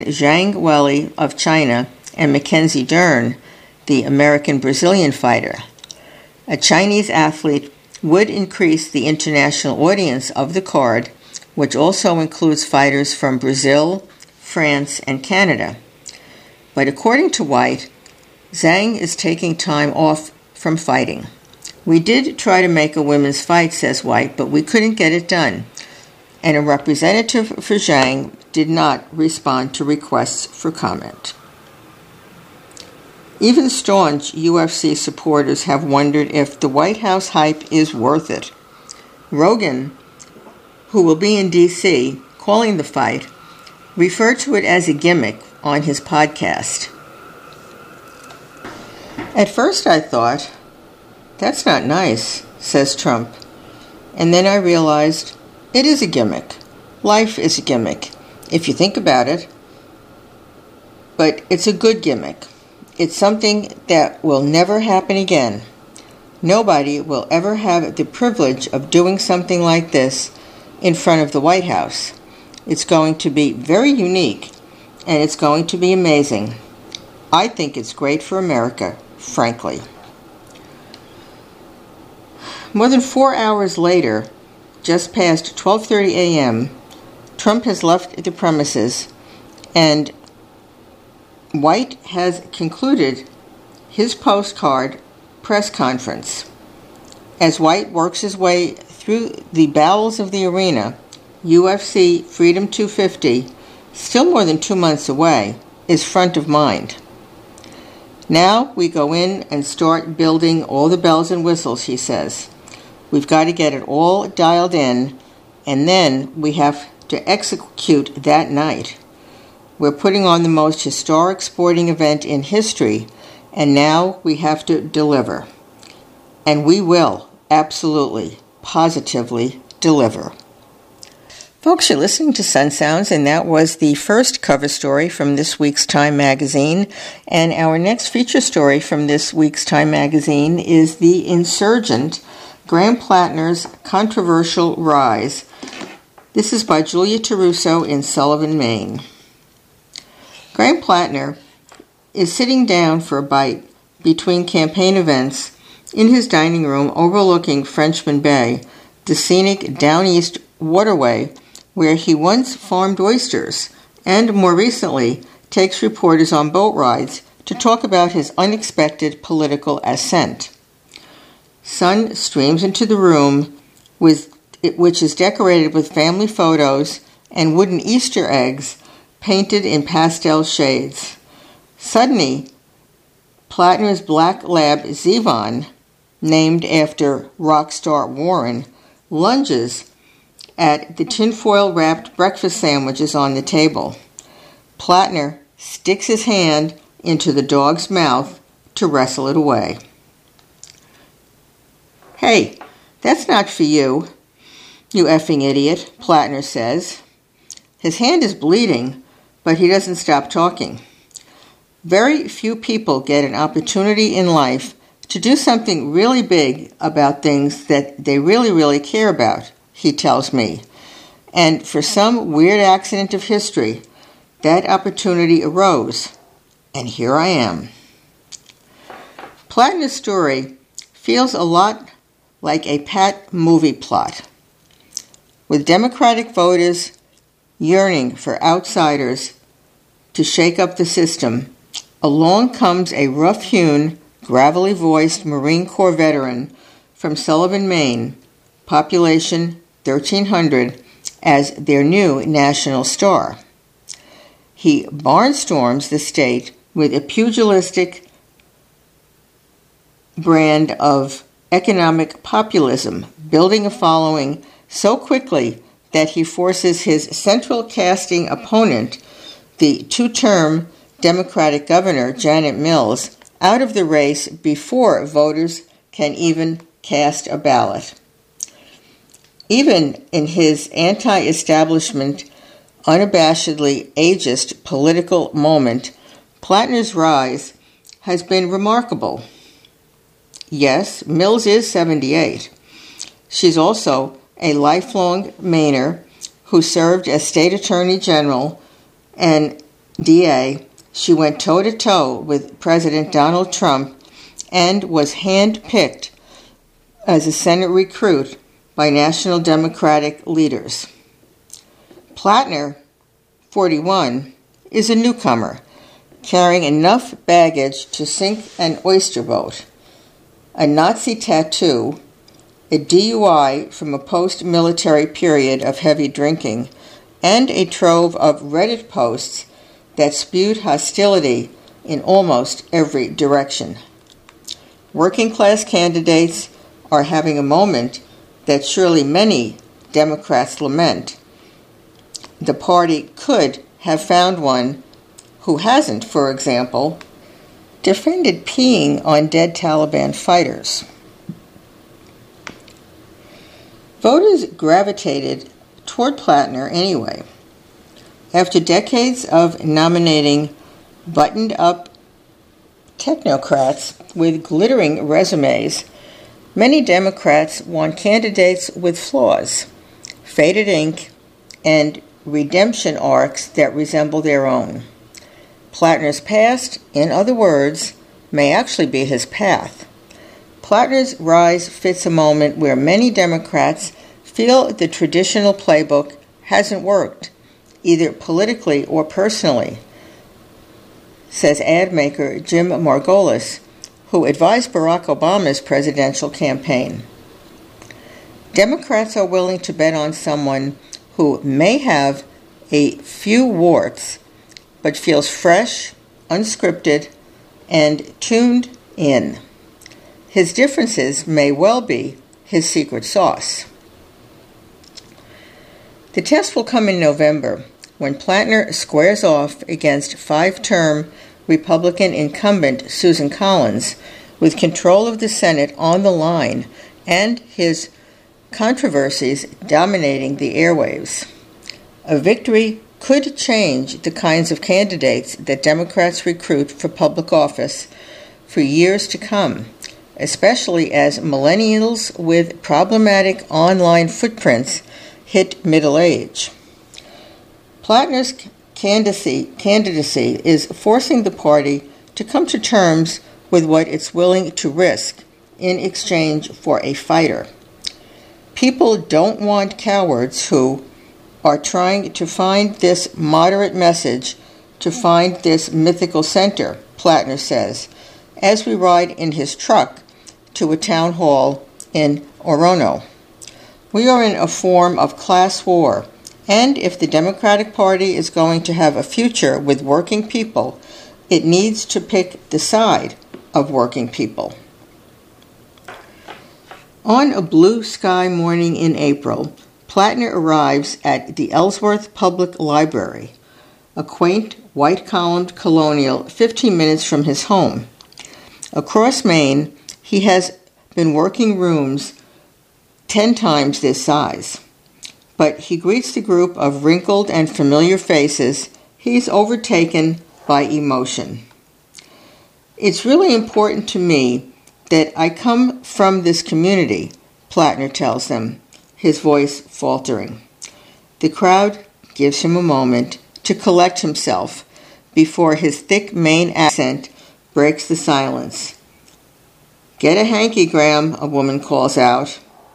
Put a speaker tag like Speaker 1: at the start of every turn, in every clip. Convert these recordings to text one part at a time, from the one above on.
Speaker 1: Zhang Weili of China and Mackenzie Dern, the American-Brazilian fighter. A Chinese athlete would increase the international audience of the card, which also includes fighters from Brazil, France, and Canada. But according to White, Zhang is taking time off from fighting. We did try to make a women's fight, says White, but we couldn't get it done. And a representative for Zhang did not respond to requests for comment. Even staunch UFC supporters have wondered if the White House hype is worth it. Rogan, who will be in D.C. calling the fight, referred to it as a gimmick on his podcast. At first I thought, that's not nice, says Trump. And then I realized it is a gimmick. Life is a gimmick, if you think about it. But it's a good gimmick. It's something that will never happen again. Nobody will ever have the privilege of doing something like this in front of the White House. It's going to be very unique, and it's going to be amazing. I think it's great for America, frankly. More than 4 hours later, just past 12:30 a.m., Trump has left the premises, and White has concluded his postcard press conference. As White works his way through the bowels of the arena, UFC Freedom 250, still more than 2 months away, is front of mind. Now we go in and start building all the bells and whistles, he says. We've got to get it all dialed in, and then we have to execute that night. We're putting on the most historic sporting event in history, and now we have to deliver. And we will, absolutely, positively deliver. Folks, you're listening to Sun Sounds, and that was the first cover story from this week's Time magazine. And our next feature story from this week's Time magazine is The Insurgent, Graham Plattner's Controversial Rise. This is by Julia Taruso in Sullivan, Maine. Graham Plattner is sitting down for a bite between campaign events in his dining room overlooking Frenchman Bay, the scenic Down East waterway where he once farmed oysters and, more recently, takes reporters on boat rides to talk about his unexpected political ascent. Sun streams into the room, which is decorated with family photos and wooden Easter eggs painted in pastel shades. Suddenly, Plattner's black lab Zevon, named after rock star Warren, lunges at the tinfoil-wrapped breakfast sandwiches on the table. Plattner sticks his hand into the dog's mouth to wrestle it away. "Hey, that's not for you, you effing idiot," Plattner says. His hand is bleeding, but he doesn't stop talking. Very few people get an opportunity in life to do something really big about things that they really, really care about, he tells me. And for some weird accident of history, that opportunity arose, and here I am. Plattner's story feels a lot like a pat movie plot. With Democratic voters yearning for outsiders to shake up the system, along comes a rough-hewn, gravelly-voiced Marine Corps veteran from Sullivan, Maine, population 1,300, as their new national star. He barnstorms the state with a pugilistic brand of economic populism, building a following so quickly that he forces his central casting opponent, the two-term Democratic governor Janet Mills, out of the race before voters can even cast a ballot. Even in his anti-establishment, unabashedly ageist political moment, Plattner's rise has been remarkable. Yes, Mills is 78. She's also a lifelong Mainer who served as state attorney general and DA, she went toe-to-toe with President Donald Trump and was hand-picked as a Senate recruit by National Democratic leaders. Plattner, 41, is a newcomer, carrying enough baggage to sink an oyster boat, a Nazi tattoo, a DUI from a post-military period of heavy drinking, and a trove of Reddit posts that spewed hostility in almost every direction. Working-class candidates are having a moment that surely many Democrats lament. The party could have found one who hasn't, for example, defended peeing on dead Taliban fighters. Voters gravitated toward Plattner anyway. After decades of nominating buttoned-up technocrats with glittering resumes, many Democrats want candidates with flaws, faded ink, and redemption arcs that resemble their own. Plattner's past, in other words, may actually be his path. Plattner's rise fits a moment where many Democrats feel the traditional playbook hasn't worked, either politically or personally, says ad maker Jim Margolis, who advised Barack Obama's presidential campaign. Democrats are willing to bet on someone who may have a few warts, but feels fresh, unscripted, and tuned in. His differences may well be his secret sauce. The test will come in November, when Plattner squares off against five-term Republican incumbent Susan Collins, with control of the Senate on the line and his controversies dominating the airwaves. A victory could change the kinds of candidates that Democrats recruit for public office for years to come, especially as millennials with problematic online footprints hit middle age. Plattner's candidacy is forcing the party to come to terms with what it's willing to risk in exchange for a fighter. People don't want cowards who are trying to find this moderate message, to find this mythical center, Plattner says, as we ride in his truck to a town hall in Orono. We are in a form of class war, and if the Democratic Party is going to have a future with working people, it needs to pick the side of working people. On a blue sky morning in April, Plattner arrives at the Ellsworth Public Library, a quaint, white-columned colonial 15 minutes from his home. Across Maine, he has been working rooms 10 times this size. But he greets the group of wrinkled and familiar faces. He's overtaken by emotion. It's really important to me that I come from this community, Plattner tells them, his voice faltering. The crowd gives him a moment to collect himself before his thick Maine accent breaks the silence. "Get a hanky, Graham," a woman calls out.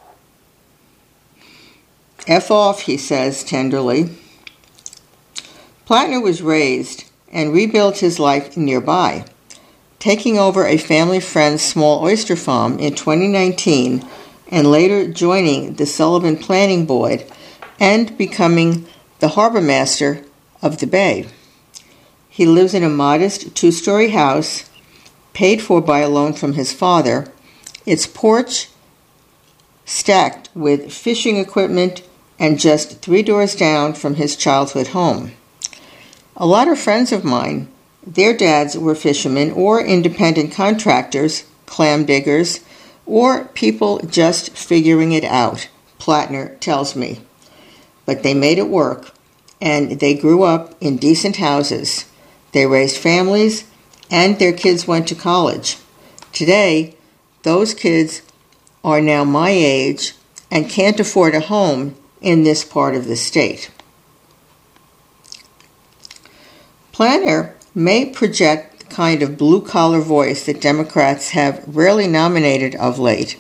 Speaker 1: "F off," he says tenderly. Plattner was raised and rebuilt his life nearby, taking over a family friend's small oyster farm in 2019 and later joining the Sullivan Planning Board and becoming the harbor master of the bay. He lives in a modest 2-story house, paid for by a loan from his father, its porch stacked with fishing equipment and just 3 doors down from his childhood home. A lot of friends of mine, their dads were fishermen or independent contractors, clam diggers, or people just figuring it out, Plattner tells me. But they made it work, and they grew up in decent houses. They raised families, and their kids went to college. Today, those kids are now my age and can't afford a home in this part of the state. Plattner may project the kind of blue-collar voice that Democrats have rarely nominated of late,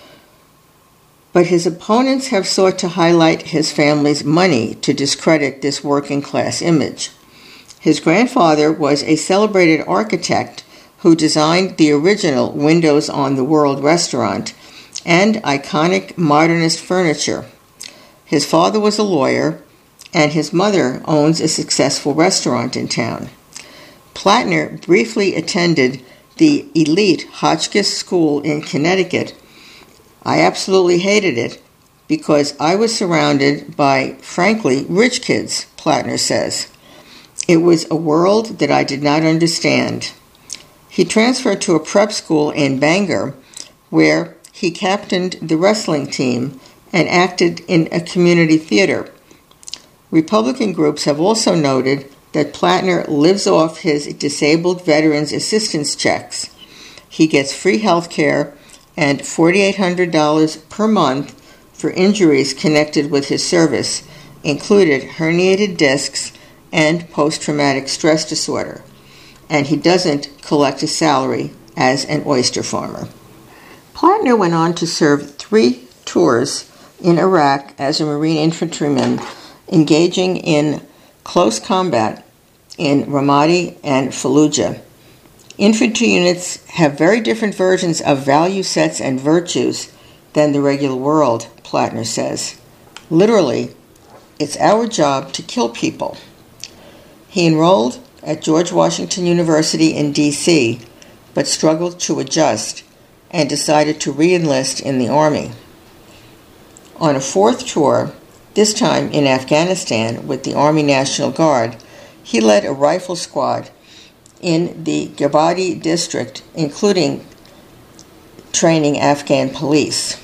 Speaker 1: but his opponents have sought to highlight his family's money to discredit this working-class image. His grandfather was a celebrated architect who designed the original Windows on the World restaurant and iconic modernist furniture. His father was a lawyer, and his mother owns a successful restaurant in town. Plattner briefly attended the elite Hotchkiss School in Connecticut. I absolutely hated it because I was surrounded by, frankly, rich kids, Plattner says. It was a world that I did not understand. He transferred to a prep school in Bangor, where he captained the wrestling team and acted in a community theater. Republican groups have also noted that Plattner lives off his disabled veterans assistance checks. He gets free health care and $4,800 per month for injuries connected with his service, included herniated discs and post-traumatic stress disorder. And he doesn't collect a salary as an oyster farmer. Plattner went on to serve 3 tours in Iraq as a Marine infantryman, engaging in close combat in Ramadi and Fallujah. Infantry units have very different versions of value sets and virtues than the regular world, Plattner says. Literally, it's our job to kill people. He enrolled at George Washington University in D.C., but struggled to adjust and decided to re-enlist in the Army. On a 4th tour, this time in Afghanistan with the Army National Guard, he led a rifle squad in the Gabadi district, including training Afghan police.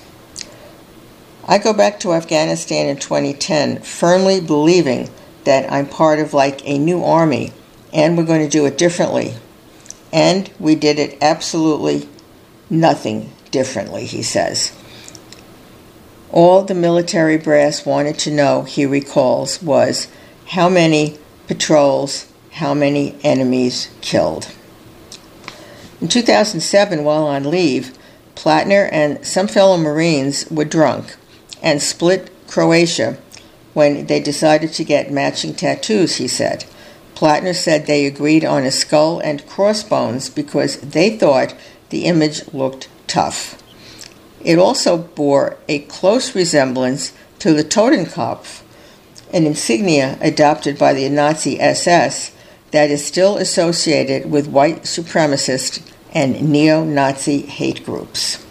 Speaker 1: I go back to Afghanistan in 2010 firmly believing that I'm part of like a new army and we're going to do it differently. And we did it absolutely nothing differently, he says. All the military brass wanted to know, he recalls, was how many patrols, how many enemies killed. In 2007, while on leave, Plattner and some fellow Marines were drunk and split Croatia when they decided to get matching tattoos, he said. Plattner said they agreed on a skull and crossbones because they thought the image looked tough. It also bore a close resemblance to the Totenkopf, an insignia adopted by the Nazi SS that is still associated with white supremacist and neo-Nazi hate groups.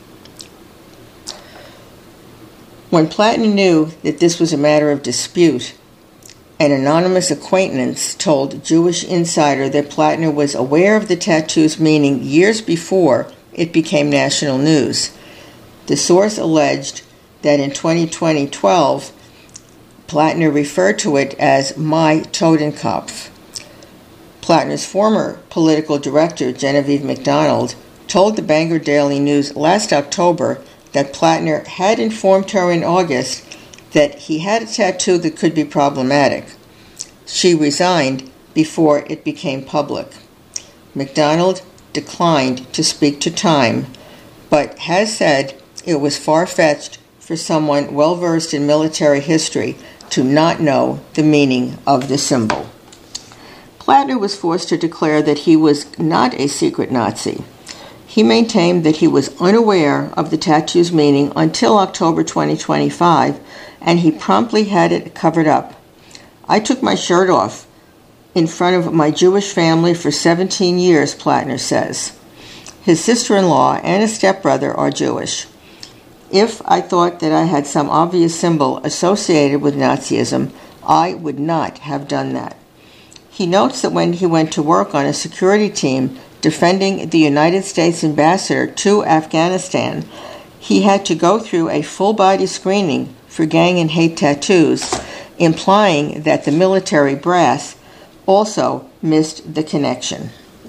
Speaker 1: When Plattner knew that this was a matter of dispute, an anonymous acquaintance told Jewish Insider that Plattner was aware of the tattoo's meaning years before it became national news. The source alleged that in 2012, Plattner referred to it as my Totenkopf. Plattner's former political director, Genevieve MacDonald, told the Bangor Daily News last October that Plattner had informed her in August that he had a tattoo that could be problematic. She resigned before it became public. MacDonald declined to speak to Time, but has said it was far-fetched for someone well-versed in military history to not know the meaning of the symbol. Plattner was forced to declare that he was not a secret Nazi. He maintained that he was unaware of the tattoo's meaning until October 2025, and he promptly had it covered up. I took my shirt off in front of my Jewish family for 17 years, Plattner says. His sister-in-law and a stepbrother are Jewish. If I thought that I had some obvious symbol associated with Nazism, I would not have done that. He notes that when he went to work on a security team defending the United States ambassador to Afghanistan, he had to go through a full-body screening for gang and hate tattoos, implying that the military brass also missed the connection.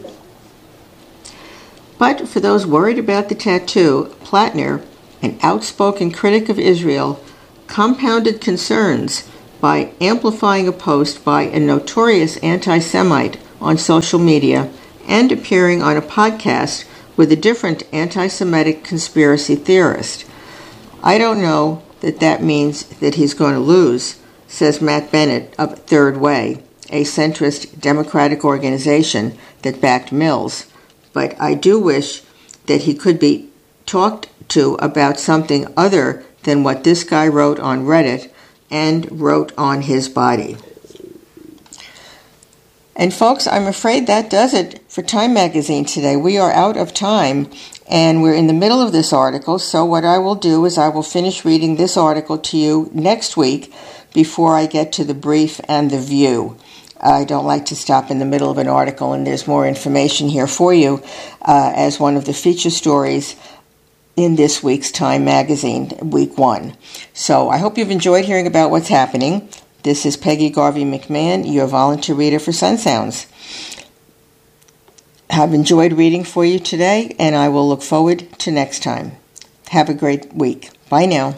Speaker 1: But for those worried about the tattoo, Plattner, an outspoken critic of Israel, compounded concerns by amplifying a post by a notorious anti-Semite on social media and appearing on a podcast with a different anti-Semitic conspiracy theorist. I don't know that means that he's going to lose, says Matt Bennett of Third Way, a centrist Democratic organization that backed Mills. But I do wish that he could be talked to about something other than what this guy wrote on Reddit and wrote on his body. And folks, I'm afraid that does it for Time Magazine today. We are out of time, and we're in the middle of this article, so what I will do is I will finish reading this article to you next week before I get to the brief and the view. I don't like to stop in the middle of an article, and there's more information here for you as one of the feature stories in this week's Time Magazine, Week 1. So I hope you've enjoyed hearing about what's happening. This is Peggy Garvey McMahon, your volunteer reader for Sun Sounds. I've enjoyed reading for you today, and I will look forward to next time. Have a great week. Bye now.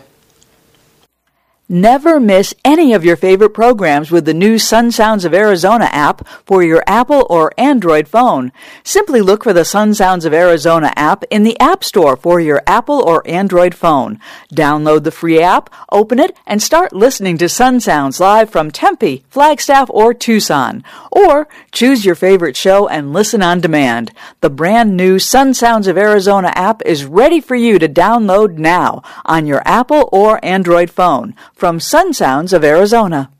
Speaker 2: Never miss any of your favorite programs with the new Sun Sounds of Arizona app for your Apple or Android phone. Simply look for the Sun Sounds of Arizona app in the App Store for your Apple or Android phone. Download the free app, open it, and start listening to Sun Sounds live from Tempe, Flagstaff, or Tucson. Or choose your favorite show and listen on demand. The brand new Sun Sounds of Arizona app is ready for you to download now on your Apple or Android phone. From Sun Sounds of Arizona.